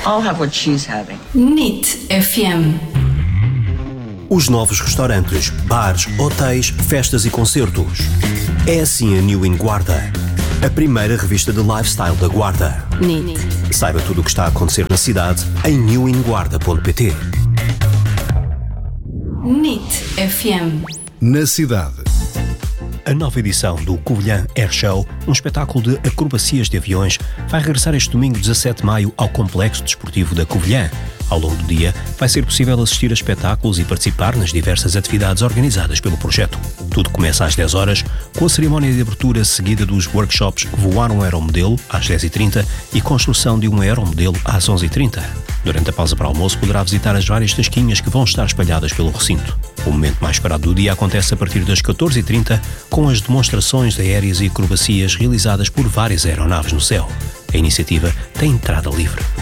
I'll have what she's having. NIT FM. Os novos restaurantes, bares, hotéis, festas e concertos. É assim a New in Guarda, a primeira revista de lifestyle da Guarda. NIT. Saiba tudo o que está a acontecer na cidade em newinguarda.pt. NIT FM. Na cidade. A nova edição do Covilhã Air Show, um espetáculo de acrobacias de aviões, vai regressar este domingo 17 de maio ao Complexo Desportivo da Covilhã. Ao longo do dia, vai ser possível assistir a espetáculos e participar nas diversas atividades organizadas pelo projeto. Tudo começa às 10 horas, com a cerimónia de abertura seguida dos workshops Voar um Aeromodelo, às 10h30, e Construção de um Aeromodelo, às 11h30. Durante a pausa para almoço, poderá visitar as várias tasquinhas que vão estar espalhadas pelo recinto. O momento mais esperado do dia acontece a partir das 14h30, com as demonstrações aéreas e acrobacias realizadas por várias aeronaves no céu. A iniciativa tem entrada livre.